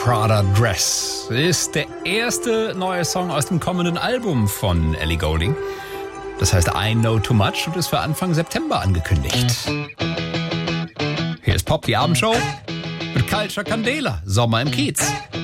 Prada Dress ist der erste neue Song aus dem kommenden Album von Ellie Goulding. Das heißt I Know Too Much und ist für Anfang September angekündigt. Hier ist Pop, die Abendshow mit Culture Candela, Sommer im Kiez.